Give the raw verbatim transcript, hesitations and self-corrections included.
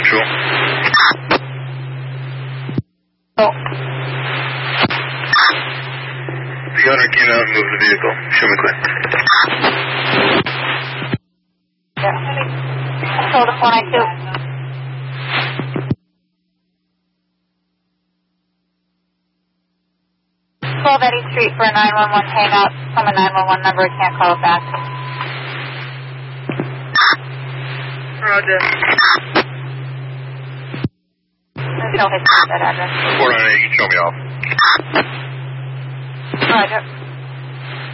Central. Oh. The owner came out and moved the vehicle. Show me clear. Yeah. Control to four nine two. twelve Eddy Street for a nine one one hang up from a nine one one number. Can't call it back. Roger. There's no history at that address. four nine eight, you can show me off. Roger.